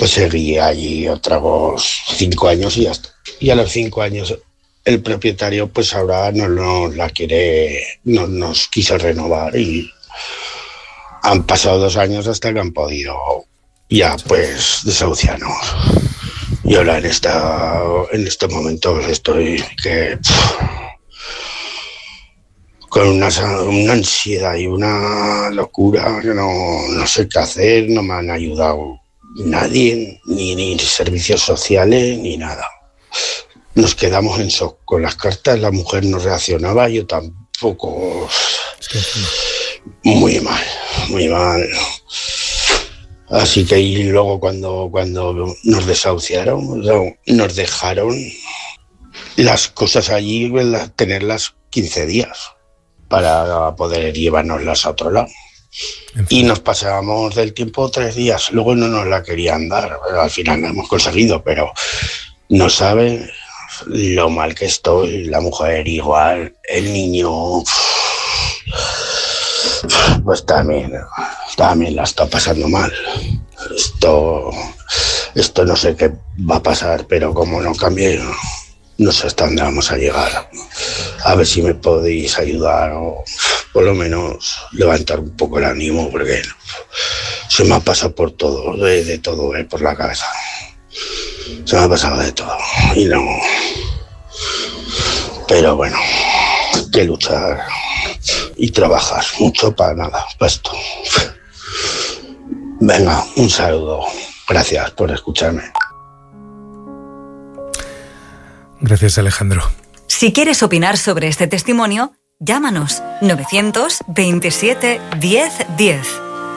Pues seguí allí otros 5 años y ya está. Y a los 5 años el propietario pues ahora no nos quiso renovar y han pasado 2 años hasta que han podido ya pues desahuciarnos. Y ahora en este momento estoy con una ansiedad y una locura que no sé qué hacer, no me han ayudado nadie, ni servicios sociales, ni nada. Nos quedamos en shock con las cartas, la mujer no reaccionaba, yo tampoco. Muy mal. Así que y luego cuando nos desahuciaron, nos dejaron las cosas allí, tenerlas 15 días para poder llevárnoslas a otro lado. Y nos pasábamos del tiempo 3 días, luego no nos la querían dar, al final lo hemos conseguido, pero no saben lo mal que estoy, la mujer igual, el niño pues también la está pasando mal. Esto no sé qué va a pasar, pero como no cambie, no sé hasta dónde vamos a llegar. A ver si me podéis ayudar o por lo menos levantar un poco el ánimo, porque se me ha pasado por todo, de todo, por la cabeza. Se me ha pasado de todo y no. Pero bueno, hay que luchar y trabajar mucho para nada, para esto. Venga, un saludo. Gracias por escucharme. Gracias, Alejandro. Si quieres opinar sobre este testimonio, llámanos 927 10 10.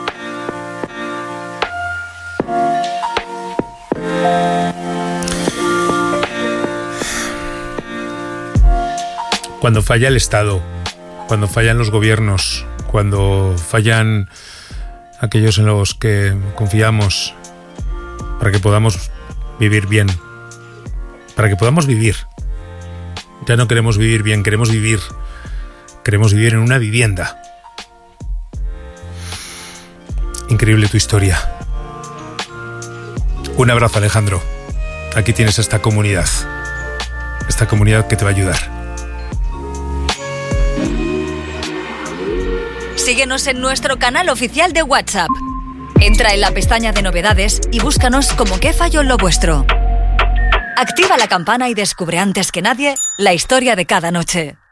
Cuando falla el Estado, cuando fallan los gobiernos, cuando fallan aquellos en los que confiamos para que podamos vivir bien, para que podamos vivir. Ya no queremos vivir bien, queremos vivir en una vivienda. Increíble tu historia. Un abrazo, Alejandro. Aquí tienes esta comunidad que te va a ayudar. Síguenos en nuestro canal oficial de WhatsApp. Entra en la pestaña de novedades y búscanos como ¿Qué falló en lo vuestro? Activa la campana y descubre antes que nadie la historia de cada noche.